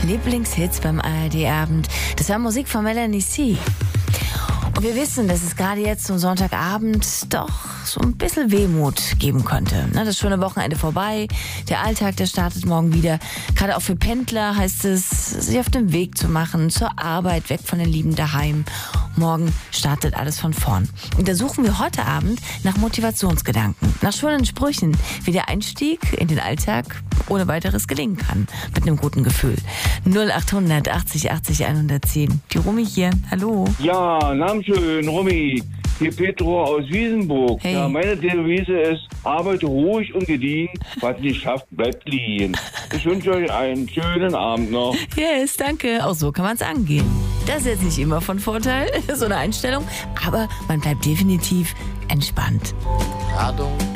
Lieblingshits beim ARD-Abend. Das war Musik von Melanie C. Und wir wissen, dass es gerade jetzt zum Sonntagabend doch so ein bisschen Wehmut geben könnte. Das schöne Wochenende vorbei, der Alltag, der startet morgen wieder. Gerade auch für Pendler heißt es, sich auf den Weg zu machen, zur Arbeit, weg von den Lieben daheim. Morgen startet alles von vorn. Und da suchen wir heute Abend nach Motivationsgedanken, nach schönen Sprüchen, wie der Einstieg in den Alltag ohne weiteres gelingen kann. Mit einem guten Gefühl. 0800 80 80 110. Die Rumi hier. Hallo. Ja, Namensschön, Rumi. Hier Petro aus Wiesenburg. Hey. Ja, meine Devise ist, arbeite ruhig und gediegen, was nicht schafft, bleibt liegen. Ich wünsche euch einen schönen Abend noch. Yes, danke. Auch so kann man es angehen. Das ist jetzt nicht immer von Vorteil, so eine Einstellung, aber man bleibt definitiv entspannt. Ladung